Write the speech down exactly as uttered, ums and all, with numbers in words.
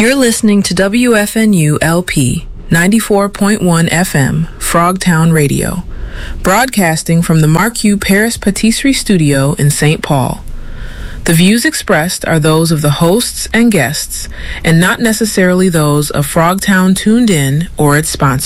You're listening to W F N U L P ninety-four point one F M, Frogtown Radio, broadcasting from the Marquis Paris Patisserie Studio in Saint Paul. The views expressed are those of the hosts and guests, and not necessarily those of Frogtown Tuned In or its sponsors.